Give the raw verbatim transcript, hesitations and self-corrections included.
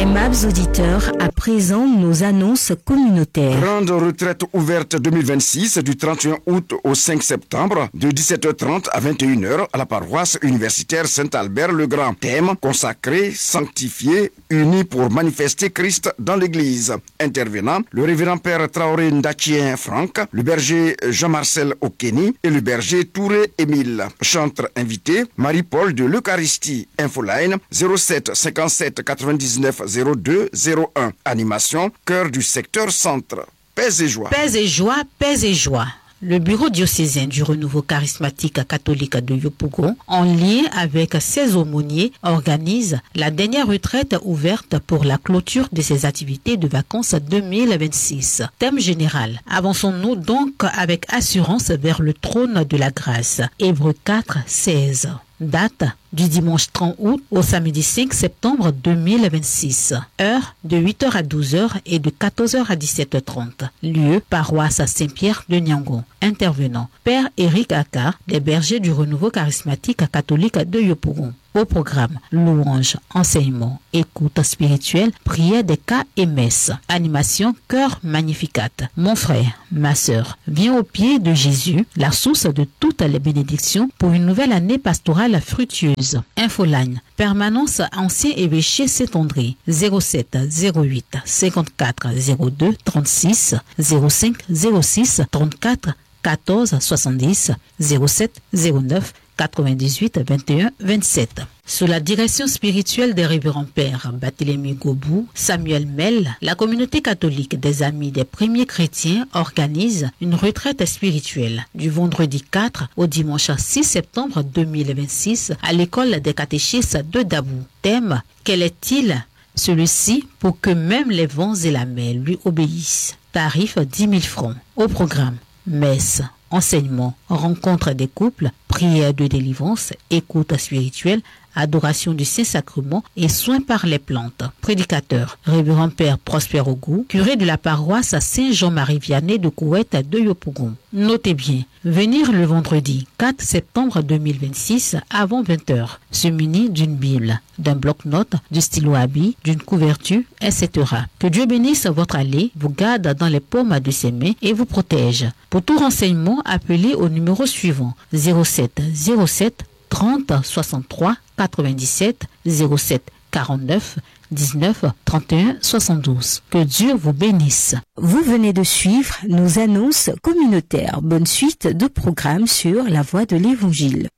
Aimables auditeurs, à présent nos annonces communautaires. Grande retraite ouverte deux mille vingt-six du trente et un août au cinq septembre de dix-sept heures trente à vingt et une heures à la paroisse universitaire Saint-Albert-le-Grand. Thème consacré, sanctifié, uni pour manifester Christ dans l'église. Intervenant, le révérend père Traoré Ndatien Franck, le berger Jean-Marcel Okeni et le berger Touré Émile. Chantre invité, Marie-Paul de l'Eucharistie. Infoline zéro sept cinquante-sept quatre-vingt-dix-neuf zéro deux zéro un. Animation, cœur du secteur centre. Paix et joie. Paix et joie, paix et joie. Le bureau diocésain du renouveau charismatique catholique de Yopougon, en lien avec ses aumôniers, organise la dernière retraite ouverte pour la clôture de ses activités de vacances deux mille vingt-six. Thème général. Avançons-nous donc avec assurance vers le trône de la grâce. Hébreux quatre, seize. Date du dimanche trente août au samedi cinq septembre deux mille vingt-six. Heure de huit heures à douze heures et de quatorze heures à dix-sept heures trente. Lieu paroisse Saint-Pierre de Niangon. Intervenant Père Éric Aka, des bergers du renouveau charismatique catholique de Yopougon. Au programme, louange, enseignement, écoute spirituelle, prière des cas et messe. Animation, cœur magnificat. Mon frère, ma sœur, viens au pied de Jésus, la source de toutes les bénédictions pour une nouvelle année pastorale fructueuse. Infoline, permanence ancien évêché Saint-André, zéro sept zéro huit cinquante-quatre zéro deux trente-six zéro cinq zéro six trente-quatre quatorze soixante-dix zéro sept zéro neuf quatre-vingt-dix-huit vingt et un vingt-sept. Sous la direction spirituelle des révérends pères Barthélemy Gobou, Samuel Mel, la communauté catholique des Amis des Premiers Chrétiens organise une retraite spirituelle du vendredi quatre au dimanche six septembre deux mille vingt-six à l'école des catéchistes de Dabou. Thème: quel est-il celui-ci pour que même les vents et la mer lui obéissent? Tarif dix mille francs. Au programme, messe, enseignement, rencontre des couples, prière de délivrance, écoute spirituelle, adoration du Saint-Sacrement et soins par les plantes. Prédicateur, révérend père Prosper Ogou, curé de la paroisse Saint-Jean-Marie Vianney de Kouette de Yopougon. Notez bien, venir le vendredi quatre septembre deux mille vingt-six avant vingt heures, se munir d'une Bible, d'un bloc-notes, du stylo à billes, d'une couverture, et cetera. Que Dieu bénisse votre allée, vous garde dans les paumes de ses mains et vous protège. Pour tout renseignement, appelez au numéro suivant zéro sept zéro sept trente soixante-trois quatre-vingt-dix-sept zéro sept quarante-neuf dix-neuf trente et un soixante-douze. Que Dieu vous bénisse. Vous venez de suivre nos annonces communautaires. Bonne suite de programmes sur la voie de l'Évangile.